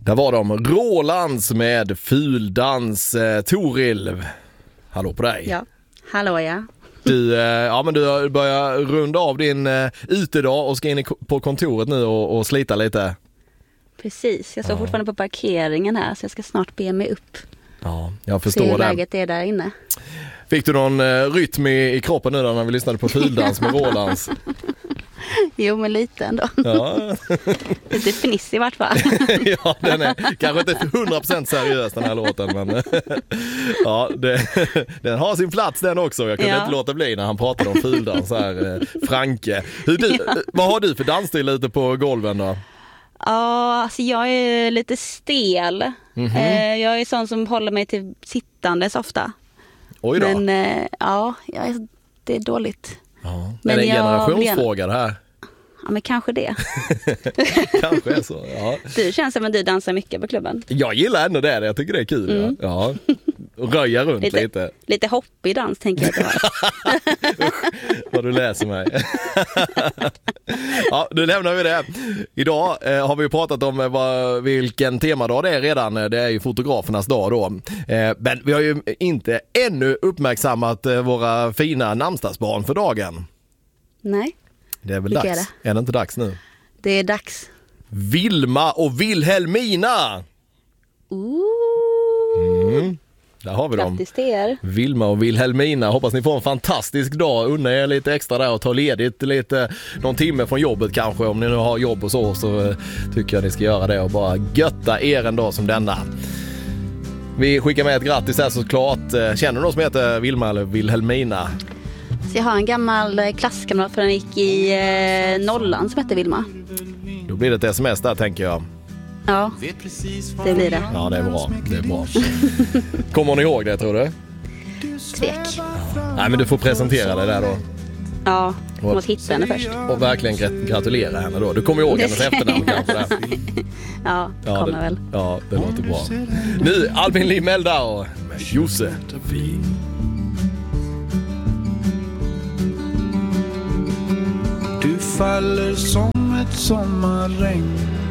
Där var de, Rolands med Fuldans. Toril, hallå på dig. Ja, hallå ja. Du börjar runda av din utedag och ska in på kontoret nu och slita lite. Precis, jag står fortfarande på parkeringen här så jag ska snart be mig upp. Ja, jag förstår det. Se hur läget är där inne. Fick du någon rytm i kroppen nu då när vi lyssnade på Fuldans med Rolands? Jo, men lite ändå. Ja. Lite fniss i vart fall. Ja, den är kanske inte 100% seriös den här låten, men ja, den har sin plats den också. Jag kunde inte låta bli när han pratade om Fuldans här, Franke. Vad har du för dansstil ute på golven då? Ja, alltså jag är lite stel. Jag är sån som håller mig till sittandes ofta. Oj då. Men det är dåligt. Ja. Men är det en generationsfråga det här? Ja, men kanske det. Kanske är så, ja. Du känns som att du dansar mycket på klubben. Jag gillar ändå det, jag tycker det är kul. Ja. Röja runt lite. Lite hoppig dans tänker jag att det var. Vad du läser mig. Ja, nu lämnar vi det. Idag har vi pratat om vilken temadag det är redan. Det är ju fotografernas dag då. Men vi har ju inte ännu uppmärksammat våra fina namnsdagsbarn för dagen. Nej. Det är väl dags. Är det inte dags nu? Det är dags. Vilma och Wilhelmina. Där har vi dem. Grattis till er. Vilma och Wilhelmina. Hoppas ni får en fantastisk dag. Unna er lite extra där och ta ledigt någon timme från jobbet kanske. Om ni nu har jobb och så tycker jag ni ska göra det och bara götta er en dag som denna. Vi skickar med ett grattis här såklart. Känner du någon som heter Vilma eller Wilhelmina? Så jag har en gammal klasskamrat för den gick i nollan som heter Vilma. Då blir det ett sms där tänker jag. Ja, det blir det. Ja, det är bra. Det är bra. Kommer ni ihåg det, tror du? Tvek. Ja. Nej, men du får presentera det där då. Ja, jag måste hitta henne först. Och verkligen gratulera henne då. Du kommer ihåg hennes efternamn kanske där. Ja, kommer väl. Ja, det låter bra. Nu, Albin Limeldau med Josefin. Du faller som ett sommarregn